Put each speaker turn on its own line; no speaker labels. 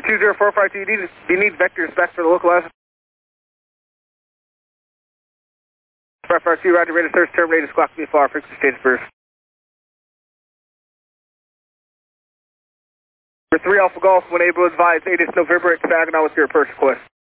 2045, do you need vector specs for the localizer? 552, roger, radar search terminated, squawk me far, frequency change first. For 3 Alpha Golf, when able to advise 8th November at Saginaw with your approach request.